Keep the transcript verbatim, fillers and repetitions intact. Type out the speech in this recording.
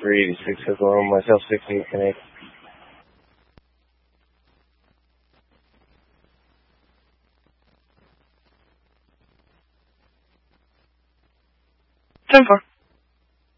three eighty-six Oklahoma, myself sixteen Connect. ten four.